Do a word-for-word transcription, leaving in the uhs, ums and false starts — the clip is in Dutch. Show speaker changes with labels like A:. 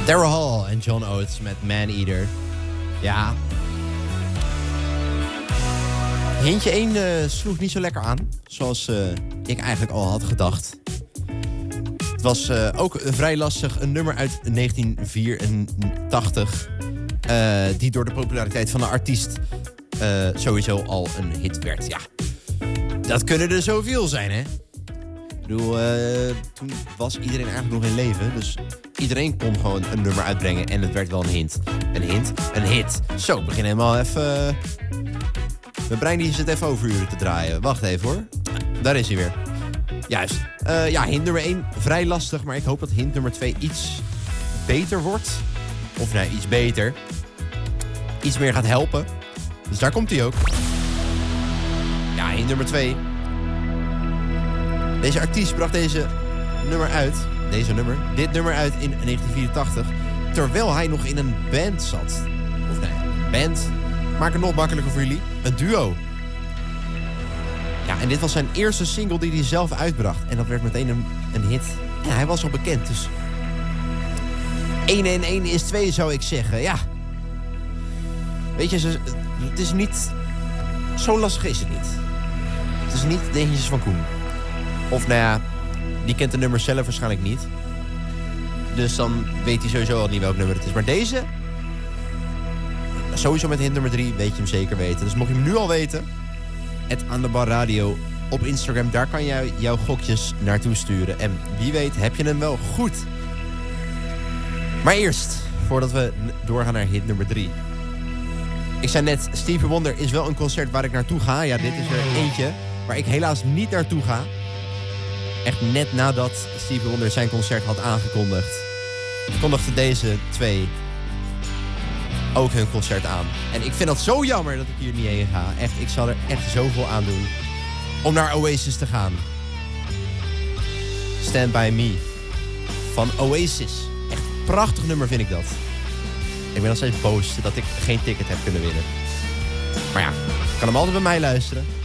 A: Daryl Hall en John Oates met Man Eater. Ja. Hintje één uh, sloeg niet zo lekker aan. Zoals uh, ik eigenlijk al had gedacht. Het was uh, ook vrij lastig. Een nummer uit negentien vierentachtig. Uh, die door de populariteit van de artiest uh, sowieso al een hit werd. Ja, dat kunnen er zoveel zijn, hè? Ik bedoel, uh, toen was iedereen eigenlijk nog in leven. Dus iedereen kon gewoon een nummer uitbrengen. En het werd wel een hint. Een hint, een hit. Zo, ik begin helemaal even... Uh... Mijn brein die zit even overuren te draaien. Wacht even hoor. Daar is hij weer. Juist. Uh, ja, hint nummer één vrij lastig. Maar ik hoop dat hint nummer twee iets beter wordt. Of nee, iets beter. Iets meer gaat helpen. Dus daar komt hij ook. Ja, hint nummer twee. Deze artiest bracht deze nummer uit. Deze nummer. Dit nummer uit in negentien vierentachtig. Terwijl hij nog in een band zat. Of nee, een band. Maak het nog makkelijker voor jullie. Een duo. Ja, en dit was zijn eerste single die hij zelf uitbracht. En dat werd meteen een, een hit. En hij was al bekend, dus... één en één is twee, zou ik zeggen. Ja. Weet je, het is niet... Zo lastig is het niet. Het is niet de hintjes van Koen. Of nou ja, die kent de nummer zelf waarschijnlijk niet. Dus dan weet hij sowieso al niet welk nummer het is. Maar deze... Sowieso met hint nummer drie weet je hem zeker weten. Dus mocht je hem nu al weten... Het Aan de Bar Radio op Instagram. Daar kan jij jouw gokjes naartoe sturen. En wie weet heb je hem wel goed. Maar eerst, voordat we doorgaan naar hit nummer drie. Ik zei net, Stevie Wonder is wel een concert waar ik naartoe ga. Ja, dit is er eentje waar ik helaas niet naartoe ga. Echt net nadat Stevie Wonder zijn concert had aangekondigd, kondigde deze twee ook hun concert aan. En ik vind dat zo jammer dat ik hier niet heen ga. Echt, ik zal er echt zoveel aan doen om naar Oasis te gaan. Stand By Me van Oasis. Echt een prachtig nummer vind ik dat. Ik ben nog steeds boos dat ik geen ticket heb kunnen winnen. Maar ja, ik kan hem altijd bij mij luisteren.